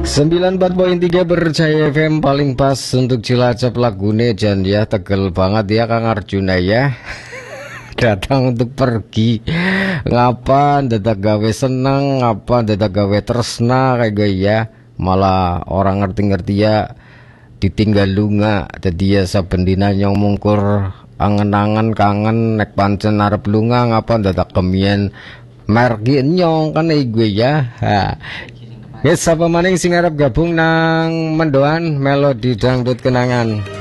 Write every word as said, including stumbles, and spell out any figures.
sembilan puluh empat koma tiga Berjaya F M paling pas untuk Cilacap lagune jan ya, tegel banget ya Kang Arjuna ya. Datang untuk pergi ngapa dadak gawe seneng, ngapa dadak gawe tresna kayak gue ya. Malah orang ngerti-ngerti ya ditinggal lunga, jadi ya saben dina nyong mungkur angen-angen kangen nek pancen arep lunga ngapa dadak kemien mergi nyong kan gue ya. Ha. Yes, sapa maning sing arep gabung nang mendoan melodi dangdut kenangan.